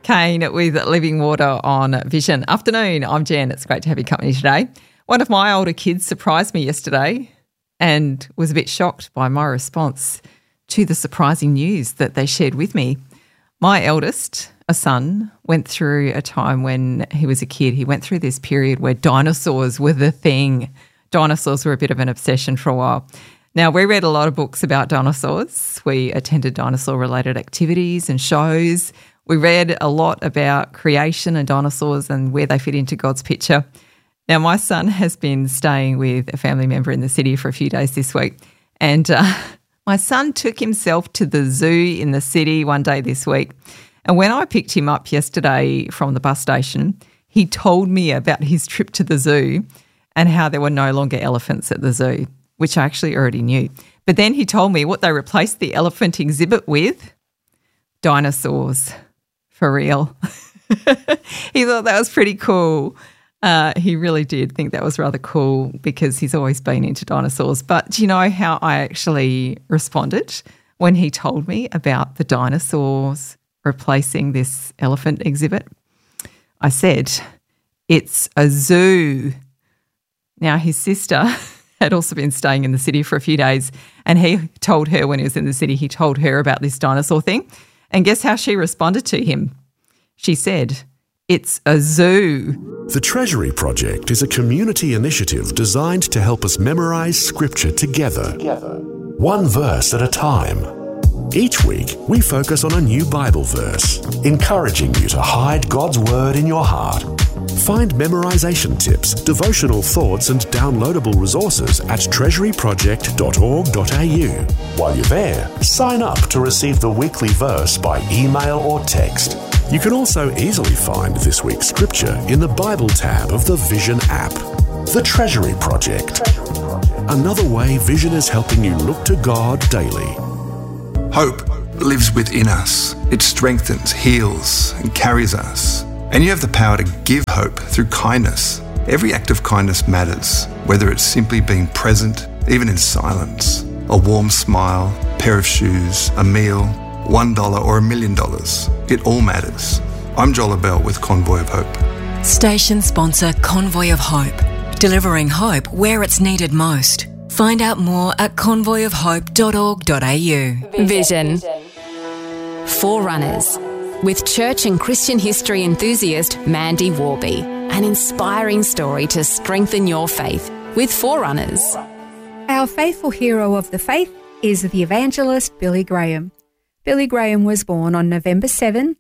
Kane with Living Water on Vision. Afternoon, I'm Jen. It's great to have your company today. One of my older kids surprised me yesterday and was a bit shocked by my response to the surprising news that they shared with me. My eldest, a son, went through a time when he was a kid. He went through this period where dinosaurs were the thing. Dinosaurs were a bit of an obsession for a while. Now, we read a lot of books about dinosaurs. We attended dinosaur-related activities and shows. We read a lot about creation and dinosaurs and where they fit into God's picture. Now, my son has been staying with a family member in the city for a few days this week, and my son took himself to the zoo in the city one day this week. And when I picked him up yesterday from the bus station, he told me about his trip to the zoo and how there were no longer elephants at the zoo, which I actually already knew. But then he told me what they replaced the elephant exhibit with: dinosaurs, for real. He thought that was pretty cool. He really did think that was rather cool because he's always been into dinosaurs. But do you know how I actually responded when he told me about the dinosaurs replacing this elephant exhibit? I said, "It's a zoo." Now, his sister had also been staying in the city for a few days, and he told her when he was in the city, he told her about this dinosaur thing. And guess how she responded to him? She said, "It's a zoo." The Treasury Project is a community initiative designed to help us memorise Scripture together, one verse at a time. Each week, we focus on a new Bible verse, encouraging you to hide God's Word in your heart. Find memorization tips, devotional thoughts and downloadable resources at treasuryproject.org.au. While you're there, sign up to receive the weekly verse by email or text. You can also easily find this week's scripture in the Bible tab of the Vision app. The Treasury Project. Another way Vision is helping you look to God daily. Hope lives within us. It strengthens, heals, and carries us. And you have the power to give hope through kindness. Every act of kindness matters, whether it's simply being present, even in silence, a warm smile, a pair of shoes, a meal, $1 or $1 million. It all matters. I'm Joel Abell with Convoy of Hope. Station sponsor Convoy of Hope, delivering hope where it's needed most. Find out more at convoyofhope.org.au. Vision. Forerunners, with church and Christian history enthusiast Mandy Warby. An inspiring story to strengthen your faith with Forerunners. Our faithful hero of the faith is the evangelist Billy Graham. Billy Graham was born on November 7,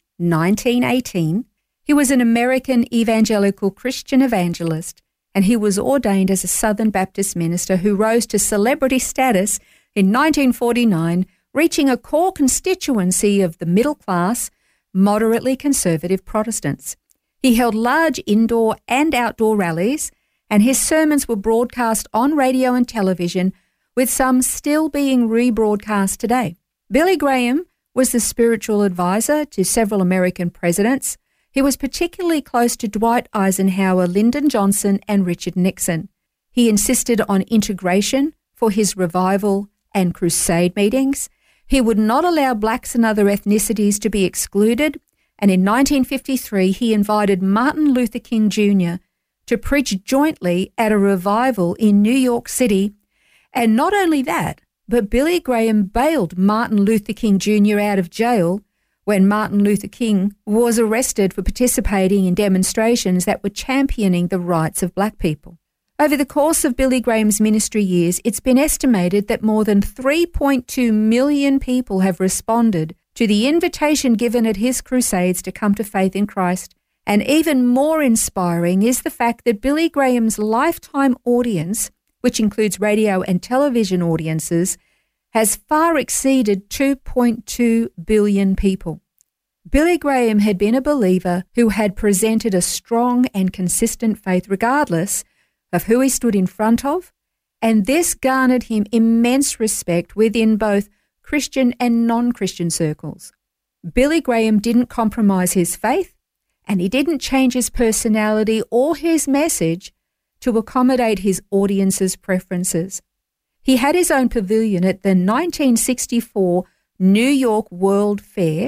1918. He was an American evangelical Christian evangelist, and he was ordained as a Southern Baptist minister who rose to celebrity status in 1949, reaching a core constituency of the middle class, moderately conservative Protestants. He held large indoor and outdoor rallies, and his sermons were broadcast on radio and television, with some still being rebroadcast today. Billy Graham was the spiritual advisor to several American presidents. He was particularly close to Dwight Eisenhower, Lyndon Johnson, and Richard Nixon. He insisted on integration for his revival and crusade meetings. He would not allow blacks and other ethnicities to be excluded, and in 1953 he invited Martin Luther King Jr. to preach jointly at a revival in New York City. And not only that, but Billy Graham bailed Martin Luther King Jr. out of jail when Martin Luther King was arrested for participating in demonstrations that were championing the rights of black people. Over the course of Billy Graham's ministry years, it's been estimated that more than 3.2 million people have responded to the invitation given at his crusades to come to faith in Christ. And even more inspiring is the fact that Billy Graham's lifetime audience, which includes radio and television audiences, has far exceeded 2.2 billion people. Billy Graham had been a believer who had presented a strong and consistent faith regardless of who he stood in front of, and this garnered him immense respect within both Christian and non-Christian circles. Billy Graham didn't compromise his faith, and he didn't change his personality or his message to accommodate his audience's preferences. He had his own pavilion at the 1964 New York World Fair,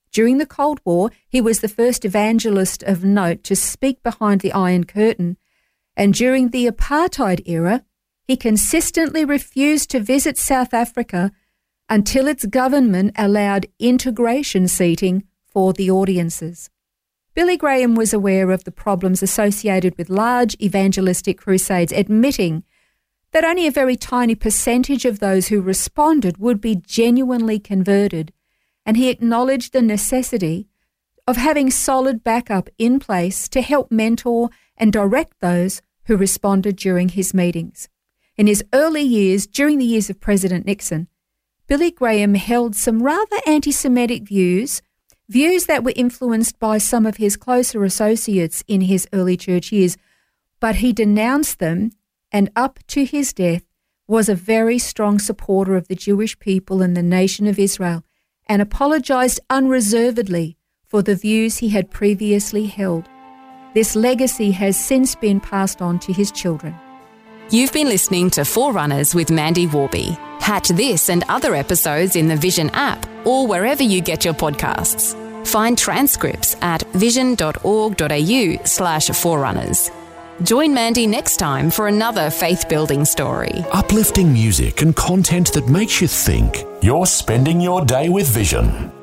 During the Cold War, he was the first evangelist of note to speak behind the Iron Curtain, and during the apartheid era, he consistently refused to visit South Africa until its government allowed integration seating for the audiences. Billy Graham was aware of the problems associated with large evangelistic crusades, admitting that only a very tiny percentage of those who responded would be genuinely converted, and he acknowledged the necessity of having solid backup in place to help mentor and direct those who responded during his meetings. In his early years, during the years of President Nixon, Billy Graham held some rather anti-Semitic views that were influenced by some of his closer associates in his early church years, but he denounced them and up to his death was a very strong supporter of the Jewish people and the nation of Israel, and apologised unreservedly for the views he had previously held. This legacy has since been passed on to his children. You've been listening to Forerunners with Mandy Warby. Catch this and other episodes in the Vision app or wherever you get your podcasts. Find transcripts at vision.org.au/forerunners. Join Mandy next time for another faith-building story. Uplifting music and content that makes you think. You're spending your day with Vision.